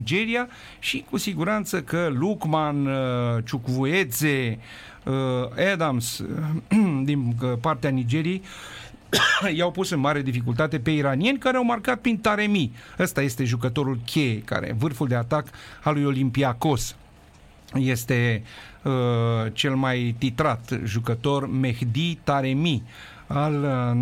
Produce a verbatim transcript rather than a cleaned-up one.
Nigeria și cu siguranță că Lukman, Chukwueze, Adams din partea Nigeriei i-au pus în mare dificultate pe iranieni, care au marcat prin Taremi. Ăsta este jucătorul cheie, care vârful de atac al lui Olympiacos. Este uh, cel mai titrat jucător, Mehdi Taremi al